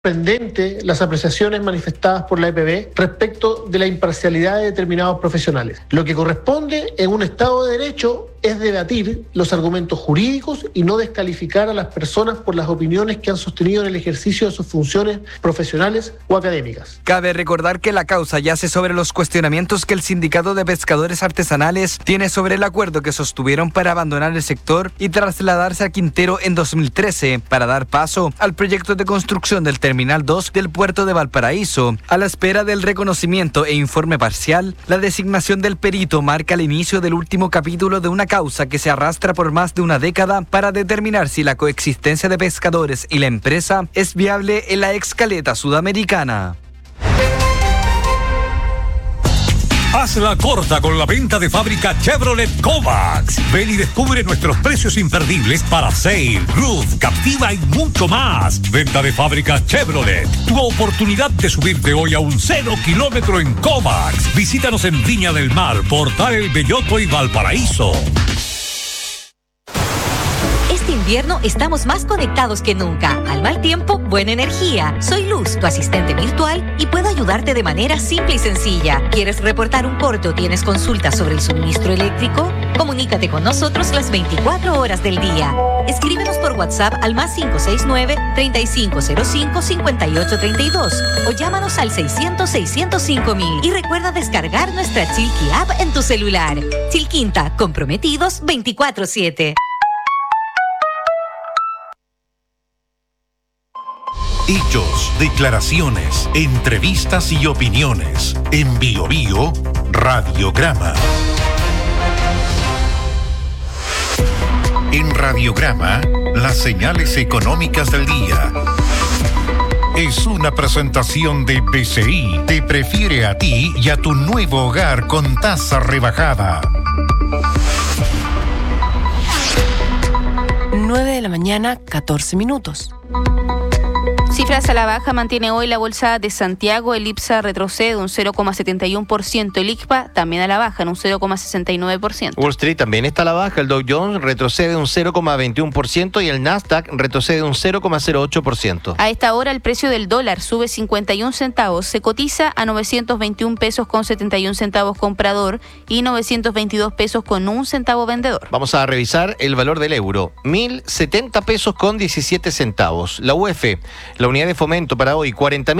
sorprendente las apreciaciones manifestadas por la EPB respecto de la imparcialidad de determinados profesionales. Lo que corresponde en un Estado de Derecho es debatir los argumentos jurídicos y no descalificar a las personas por las opiniones que han sostenido en el ejercicio de sus funciones profesionales o académicas. Cabe recordar que la causa yace sobre los cuestionamientos que el Sindicato de Pescadores Artesanales tiene sobre el acuerdo que sostuvieron para abandonar el sector y trasladarse a Quintero en 2013 para dar paso al proyecto de construcción del Terminal 2 del puerto de Valparaíso. A la espera del reconocimiento e informe parcial, la designación del perito marca el inicio del último capítulo de una causa que se arrastra por más de una década para determinar si la coexistencia de pescadores y la empresa es viable en la ex caleta sudamericana. Hazla corta con la venta de fábrica Chevrolet Kovacs. Ven y descubre nuestros precios imperdibles para Sail, Roof, Captiva y mucho más. Venta de fábrica Chevrolet. Tu oportunidad de subirte hoy a un 0 kilómetro en Kovacs. Visítanos en Viña del Mar, Portal El Belloto y Valparaíso. Este invierno estamos más conectados que nunca. Al mal tiempo, buena energía. Soy Luz, tu asistente virtual, y puedo ayudarte de manera simple y sencilla. ¿Quieres reportar un corte o tienes consultas sobre el suministro eléctrico? Comunícate con nosotros las 24 horas del día. Escríbenos por WhatsApp al +569-3505-5832 o llámanos al 600-605-000 y recuerda descargar nuestra Chilqui App en tu celular. Chilquinta, comprometidos 24/7. Hechos, declaraciones, entrevistas y opiniones. En Bio Bio, Radiograma. En Radiograma, las señales económicas del día. Es una presentación de BCI. Te prefiere a ti y a tu nuevo hogar con tasa rebajada. 9:14 a.m. Cifras a la baja mantiene hoy la bolsa de Santiago. El IPSA retrocede un 0,71%. El ICPA también a la baja en un 0,69%. Wall Street también está a la baja. El Dow Jones retrocede un 0,21% y el Nasdaq retrocede un 0,08%. A esta hora el precio del dólar sube 51 centavos. Se cotiza a 921 pesos con 71 centavos comprador y 922 pesos con 1 centavo vendedor. Vamos a revisar el valor del euro. 1.070 pesos con 17 centavos. La UF, la unidad de fomento para hoy,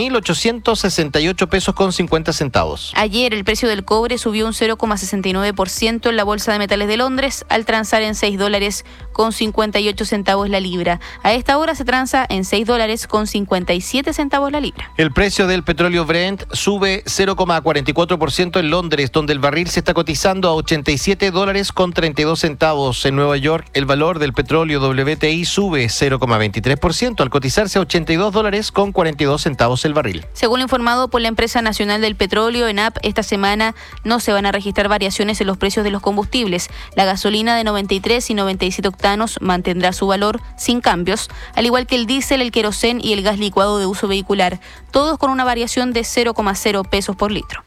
40.868 pesos con 50 centavos. Ayer el precio del cobre subió un 0,69% en la Bolsa de Metales de Londres al transar en $6 con 58 centavos la libra. A esta hora se transa en $6 con 57 centavos la libra. El precio del petróleo Brent sube 0,44% en Londres, donde el barril se está cotizando a $87 con 32 centavos. En Nueva York, el valor del petróleo WTI sube 0,23% al cotizarse a $82 con 42 centavos el barril. Según lo informado por la Empresa Nacional del Petróleo, ENAP, esta semana no se van a registrar variaciones en los precios de los combustibles. La gasolina de 93 y 97 octanos mantendrá su valor sin cambios, al igual que el diésel, el querosén y el gas licuado de uso vehicular, todos con una variación de 0,0 pesos por litro.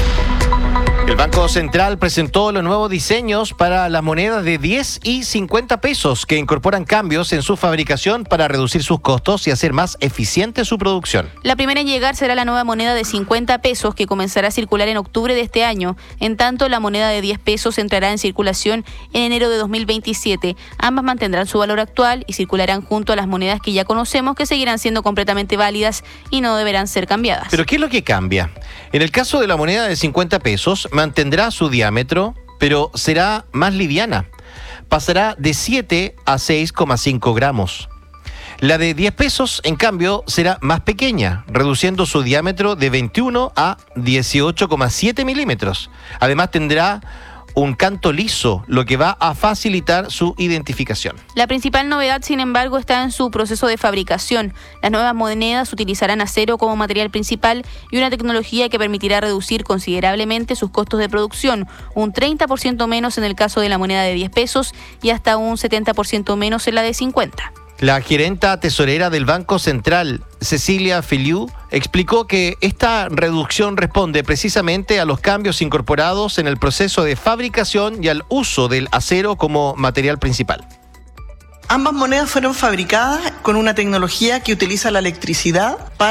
El Banco Central presentó los nuevos diseños para las monedas de 10 y 50 pesos que incorporan cambios en su fabricación para reducir sus costos y hacer más eficiente su producción. La primera en llegar será la nueva moneda de 50 pesos que comenzará a circular en octubre de este año. En tanto, la moneda de 10 pesos entrará en circulación en enero de 2027. Ambas mantendrán su valor actual y circularán junto a las monedas que ya conocemos, que seguirán siendo completamente válidas y no deberán ser cambiadas. ¿Pero qué es lo que cambia? En el caso de la moneda de 50 pesos, mantendrá su diámetro, pero será más liviana. Pasará de 7 a 6,5 gramos. La de 10 pesos, en cambio, será más pequeña, reduciendo su diámetro de 21 a 18,7 milímetros. Además, tendrá un canto liso, lo que va a facilitar su identificación. La principal novedad, sin embargo, está en su proceso de fabricación. Las nuevas monedas utilizarán acero como material principal y una tecnología que permitirá reducir considerablemente sus costos de producción, un 30% menos en el caso de la moneda de 10 pesos y hasta un 70% menos en la de 50. La gerenta tesorera del Banco Central, Cecilia Filiu, explicó que esta reducción responde precisamente a los cambios incorporados en el proceso de fabricación y al uso del acero como material principal. Ambas monedas fueron fabricadas con una tecnología que utiliza la electricidad